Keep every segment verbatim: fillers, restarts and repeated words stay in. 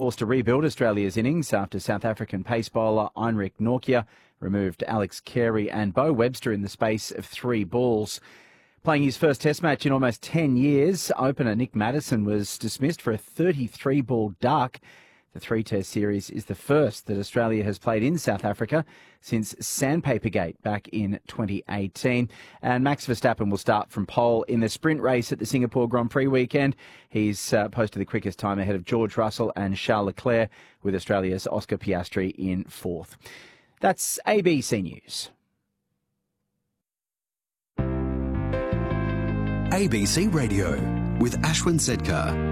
forced to rebuild Australia's innings after South African pace bowler Heinrich Nortje removed Alex Carey and Bo Webster in the space of three balls. Playing his first test match in almost ten years, opener Nick Maddison was dismissed for a thirty-three ball duck. The three-test series is the first that Australia has played in South Africa since Sandpapergate back in twenty eighteen. And Max Verstappen will start from pole in the sprint race at the Singapore Grand Prix weekend. He's uh, posted the quickest time ahead of George Russell and Charles Leclerc, with Australia's Oscar Piastri in fourth. That's A B C News. A B C Radio with Ashwin Sedkar.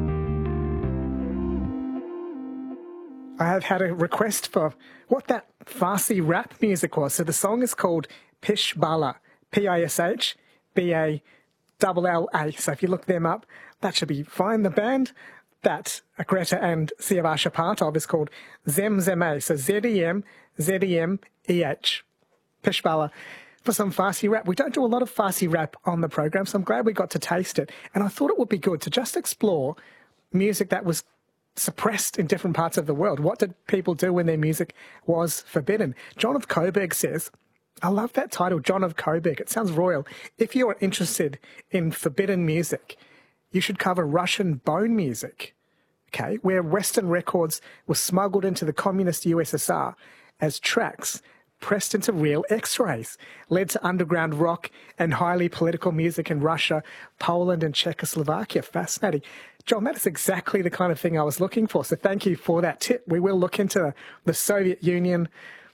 I have had a request for what that Farsi rap music was. So the song is called Pish Bala, P I S H B A L L A. So if you look them up, that should be fine. The band that Greta and Siavash are part of is called Zem Zeme. So Z E M Z E M E H. Pish Bala. For some Farsi rap. We don't do a lot of Farsi rap on the program, so I'm glad we got to taste it. And I thought it would be good to just explore music that was suppressed in different parts of the world. What did people do when their music was forbidden? John of Coburg says, I love that title, John of Coburg. It sounds royal. If you are interested in forbidden music, you should cover Russian bone music, okay, where Western records were smuggled into the communist U S S R as tracks pressed into real X-rays, led to underground rock and highly political music in Russia, Poland and Czechoslovakia. Fascinating. John, that is exactly the kind of thing I was looking for. So thank you for that tip. We will look into the Soviet Union,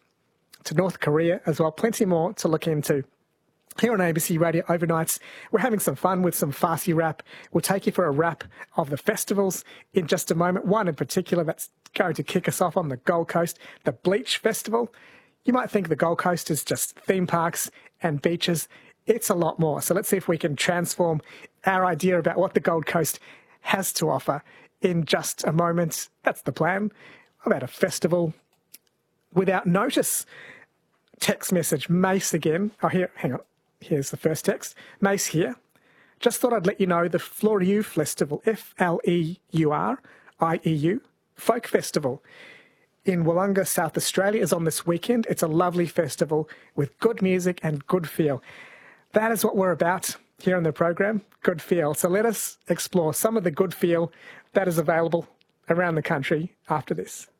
to North Korea as well. Plenty more to look into. Here on A B C Radio Overnights, we're having some fun with some Farsi rap. We'll take you for a wrap of the festivals in just a moment. One in particular that's going to kick us off on the Gold Coast, the Bleach Festival. You might think the Gold Coast is just theme parks and beaches. It's a lot more. So let's see if we can transform our idea about what the Gold Coast has to offer in just a moment. That's the plan. About a festival without notice. Text message, Mace again. Oh, here, hang on. Here's the first text. Mace here. Just thought I'd let you know the Fleur-You Festival, F L E U R I E U, Folk Festival in Wollonga, South Australia is on this weekend. It's a lovely festival with good music and good feel. That is what we're about here on the program, good feel. So let us explore some of the good feel that is available around the country after this.